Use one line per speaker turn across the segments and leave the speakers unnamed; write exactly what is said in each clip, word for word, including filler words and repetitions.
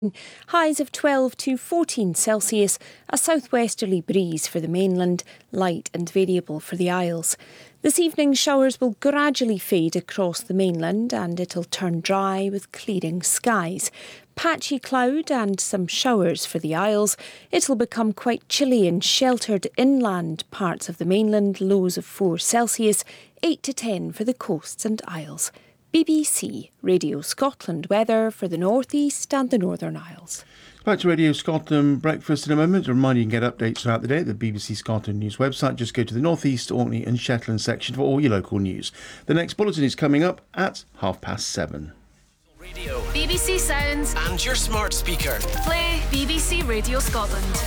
Highs of twelve to fourteen Celsius, a southwesterly breeze for the mainland, light and variable for the Isles. This evening showers will gradually fade across the mainland and it'll turn dry with clearing skies. Patchy cloud and some showers for the Isles. It'll become quite chilly in sheltered inland parts of the mainland, lows of four Celsius, eight to ten for the coasts and Isles. B B C Radio Scotland weather for the North East and the Northern Isles.
Back to Radio Scotland breakfast in a moment. A reminder you can get updates throughout the day at the B B C Scotland News website. Just go to the North East, Orkney and Shetland section for all your local news. The next bulletin is coming up at half past seven.
Radio,
B B C Sounds
and your smart speaker.
Play B B C Radio Scotland.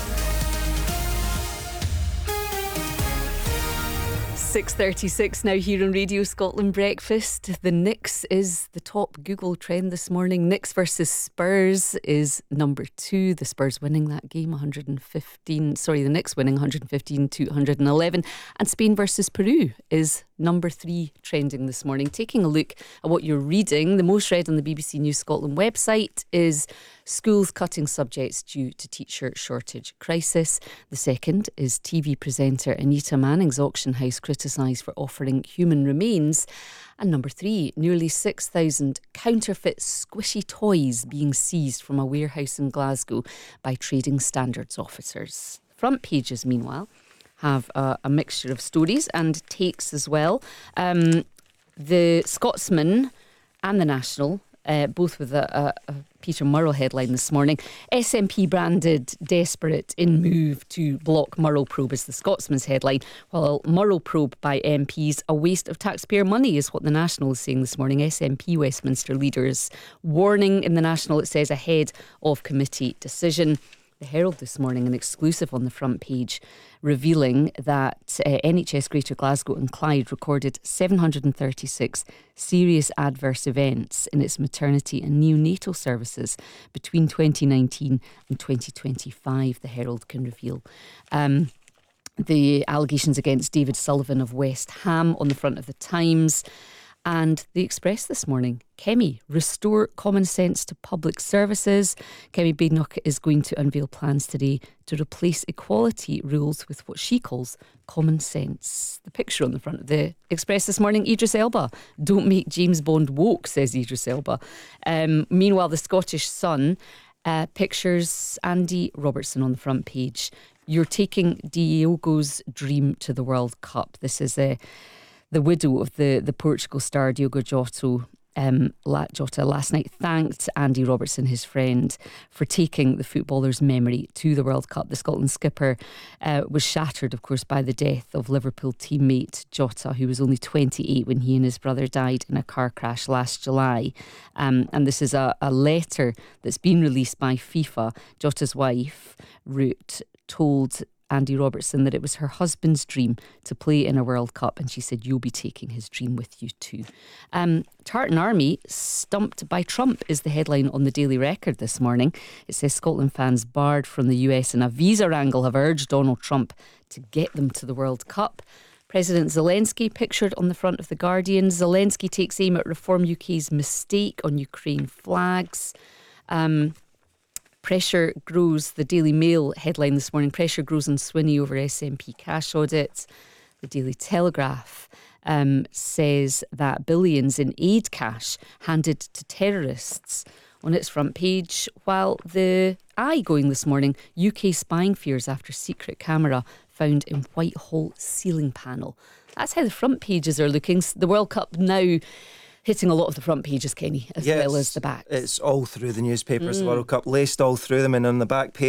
six thirty-six now here on Radio Scotland Breakfast. The Knicks is the top Google trend this morning. Knicks versus Spurs is number two. The Spurs winning that game one hundred fifteen. Sorry, the Knicks winning one hundred fifteen to one hundred eleven. And Spain versus Peru is number three trending this morning. Taking a look at what you're reading, the most read on the B B C News Scotland website is schools cutting subjects due to teacher shortage crisis. The second is T V presenter Anita Manning's auction house criticised for offering human remains. And number three, nearly six thousand counterfeit squishy toys being seized from a warehouse in Glasgow by trading standards officers. Front pages, meanwhile, have a, a mixture of stories and takes as well. Um, the Scotsman and the National, uh, both with a, a, a Peter Murrell headline this morning. S N P branded desperate in move to block Murrell probe is the Scotsman's headline, while Murrell probe by M Ps a waste of taxpayer money is what the National is saying this morning. S N P Westminster leaders warning in the National, it says, ahead of committee decision. The Herald this morning, an exclusive on the front page, revealing that uh, N H S Greater Glasgow and Clyde recorded seven hundred thirty-six serious adverse events in its maternity and neonatal services between twenty nineteen and twenty twenty-five, the Herald can reveal. Um, the allegations against David Sullivan of West Ham on the front of the Times. And the Express this morning, Kemi, restore common sense to public services. Kemi Badenoch is going to unveil plans today to replace equality rules with what she calls common sense. The picture on the front of the Express this morning, Idris Elba. Don't make James Bond woke, says Idris Elba. Um, meanwhile, the Scottish Sun uh, pictures Andy Robertson on the front page. You're taking Diogo's dream to the World Cup. This is a... The widow of the, the Portugal star Diogo Jota, um, Jota last night thanked Andy Robertson, his friend, for taking the footballer's memory to the World Cup. The Scotland skipper uh, was shattered, of course, by the death of Liverpool teammate Jota, who was only twenty-eight when he and his brother died in a car crash last July. Um, and this is a, a letter that's been released by FIFA. Jota's wife, Ruth, told Andy Robertson that it was her husband's dream to play in a World Cup, and she said, you'll be taking his dream with you too. Um, Tartan Army stumped by Trump is the headline on the Daily Record this morning. It says Scotland fans barred from the U S in a visa wrangle have urged Donald Trump to get them to the World Cup. President Zelensky pictured on the front of The Guardian. Zelensky takes aim at Reform U K's mistake on Ukraine flags. Um... Pressure grows, the Daily Mail headline this morning, pressure grows on Swinney over S N P cash audit. The Daily Telegraph um, says that billions in aid cash handed to terrorists on its front page, while the Eye going this morning, U K spying fears after secret camera found in Whitehall ceiling panel. That's how the front pages are looking. The World Cup now hitting a lot of the front pages, Kenny, as
yes,
well as the back.
It's all through the newspapers,
mm.
the World Cup, laced all through them, and on the back page